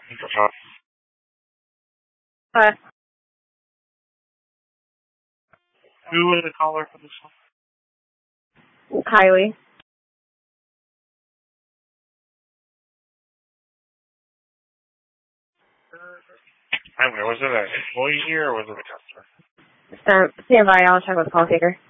What? Who was the caller for this one? Kylie. I don't know, was it an employee here or was it a customer? Stand by, I'll check with the call taker.